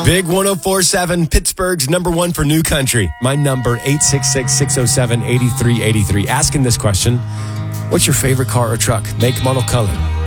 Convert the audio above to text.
Big 104.7, Pittsburgh's number one for new country. My number, 866-607-8383. Asking this question, what's your favorite car or truck? Make, model, color.